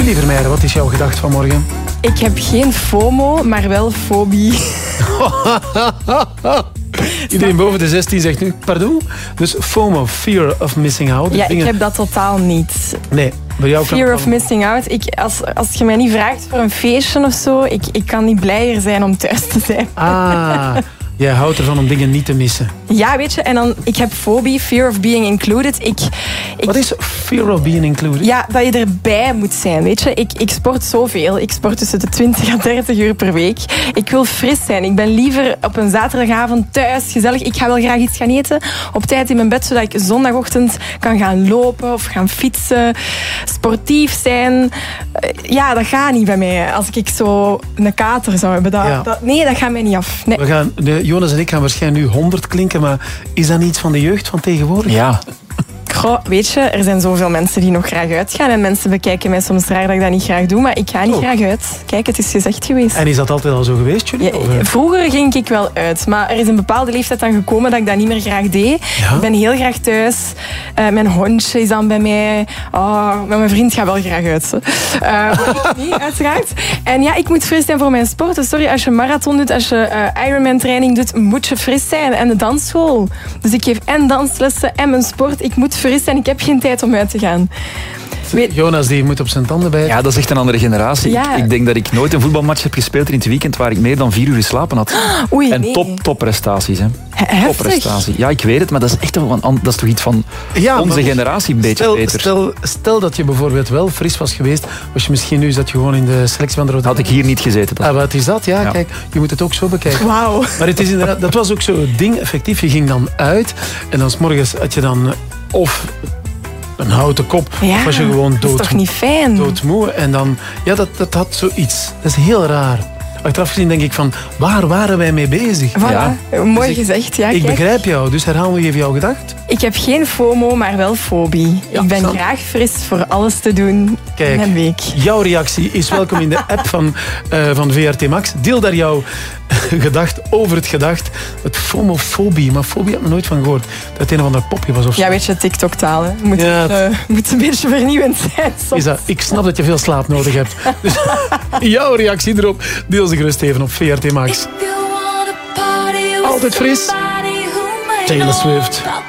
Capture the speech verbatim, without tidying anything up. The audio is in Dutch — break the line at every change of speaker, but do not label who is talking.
Julie Vermeijden, wat is jouw gedachte van morgen?
Ik heb geen FOMO, maar wel fobie.
Iedereen boven de zestien zegt nu, pardon? Dus FOMO, fear of missing out.
Ja,
dingen...
ik heb dat totaal niet.
Nee, bij jou kan...
Fear of missing out. Ik, als, als je mij niet vraagt voor een feestje of zo, ik, ik kan niet blijer zijn om thuis te zijn.
Ah, jij houdt ervan om dingen niet te missen.
Ja, weet je, en dan, ik heb fobie, fear of being included. Ik, ik,
Wat is fear of being included?
Ja, dat je erbij moet zijn, weet je. Ik, ik sport zoveel. Ik sport tussen de twintig en dertig uur per week. Ik wil fris zijn. Ik ben liever op een zaterdagavond thuis, gezellig. Ik ga wel graag iets gaan eten, op tijd in mijn bed, zodat ik zondagochtend kan gaan lopen of gaan fietsen. Sportief zijn. Ja, dat gaat niet bij mij. Als ik zo een kater zou hebben. Dat,
Ja.
dat, nee, dat gaat mij niet af. Nee.
We gaan, de, Jonas en ik gaan waarschijnlijk nu honderd klinken, maar is dat niet van de jeugd van tegenwoordig?
Ja.
Goh, weet je, er zijn zoveel mensen die nog graag uitgaan. En mensen bekijken mij soms raar dat ik dat niet graag doe. Maar ik ga niet
Oh.
graag uit. Kijk, het is gezegd geweest.
En is dat altijd al zo geweest, Julie?
Ja,
Of, eh?
vroeger ging ik wel uit. Maar er is een bepaalde leeftijd dan gekomen dat ik dat niet meer graag deed.
Ja?
Ik ben heel graag thuis. Uh, mijn hondje is dan bij mij. Oh, maar mijn vriend gaat wel graag uit. Uh, maar ik niet, uiteraard. En ja, ik moet fris zijn voor mijn sport. Dus sorry, als je marathon doet, als je uh, Ironman training doet, moet je fris zijn. En de dansschool. Dus ik geef en danslessen en mijn sport. Ik moet fris zijn. Ik heb geen tijd om uit te gaan. Weet...
Jonas die moet op zijn tanden bijten.
Ja, dat is echt een andere generatie.
Ja.
Ik, ik denk dat ik nooit een voetbalmatch heb gespeeld in het weekend waar ik meer dan vier uur geslapen had.
Oei,
en
nee.
top, topprestaties. Hè.
Heftig.
Topprestatie. Ja, ik weet het, maar dat is echt wel een, dat is toch iets van
Ja,
onze
maar
generatie een beetje
Stel,
beter.
stel, stel dat je bijvoorbeeld wel fris was geweest, was je misschien nu zat je gewoon in de selectie van de Rode
Had ik hier niet gezeten. Dat...
Ah, wat is dat? Ja,
Ja.
kijk, je moet het ook zo bekijken.
Wauw.
Maar het is inderdaad, dat was ook zo'n ding, effectief. Je ging dan uit en dan 's morgens had je dan of een houten kop,
Ja,
of was je gewoon
dat is
dood,
toch niet fijn?
doodmoe. En dan, ja, dat, dat had zoiets. Dat is heel raar. Achteraf gezien denk ik van, waar waren wij mee bezig?
Voilà. Mooi
Dus ik-
gezegd. Ja,
ik
kijk.
begrijp jou, dus herhaal nog even jouw gedacht.
Ik heb geen FOMO, maar wel fobie.
Ja,
ik ben
snap.
graag fris voor alles te doen
Kijk.
in mijn week.
Jouw reactie is welkom in de app van, uh, van V R T Max. Deel daar jouw gedacht over het gedacht. Het FOMO-fobie, maar fobie heb ik nooit van gehoord. Dat het een of ander popje was of zo.
Ja, weet je, TikTok-taal. hè. Moet,
Ja,
eh, moet een beetje vernieuwend zijn soms.
Is dat, ik snap dat je veel slaap nodig hebt. Dus jouw reactie erop, deel ze gerust even op V R T Max. Altijd fris. Taylor Swift.